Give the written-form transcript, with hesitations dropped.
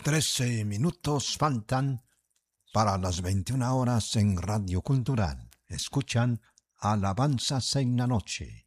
13 minutos faltan para las 21 horas en Radio Cultural. Escuchan Alabanzas en la Noche.